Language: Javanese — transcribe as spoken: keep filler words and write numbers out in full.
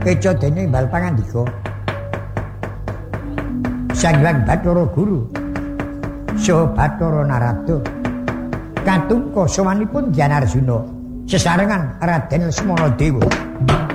keca dene imbal pangandika. Sang Hyang Bathara Guru saha Bathara Narada katungka sawanipun Dyan Arjuna sesarengan Raden Lesmana Dewa.